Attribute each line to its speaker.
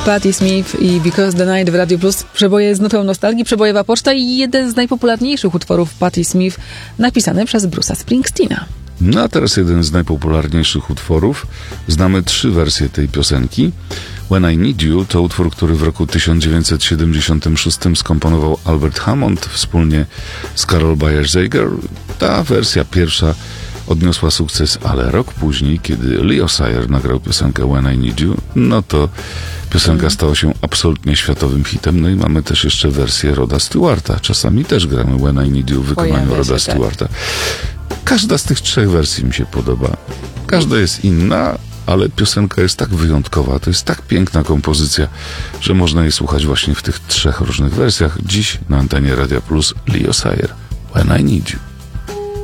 Speaker 1: Patti Smith i Because the Night w Radio Plus. Przeboje z nutą nostalgii, przebojowa poczta i jeden z najpopularniejszych utworów Patti Smith napisany przez Bruce'a Springsteena.
Speaker 2: No a teraz jeden z najpopularniejszych utworów. Znamy 3 wersje tej piosenki. When I Need You to utwór, który w roku 1976 skomponował Albert Hammond wspólnie z Carol Bayer-Sager. Ta wersja pierwsza odniosła sukces, ale rok później, kiedy Leo Sayer nagrał piosenkę When I Need You, no to piosenka stała się absolutnie światowym hitem. No i mamy też jeszcze wersję Roda Stewarta. Czasami też gramy When I Need You w wykonaniu Roda Stewarta. Każda z tych 3 wersji mi się podoba. Każda jest inna, ale piosenka jest tak wyjątkowa, to jest tak piękna kompozycja, że można jej słuchać właśnie w tych 3 różnych wersjach. Dziś na antenie Radia Plus Leo Sayer, When I Need You.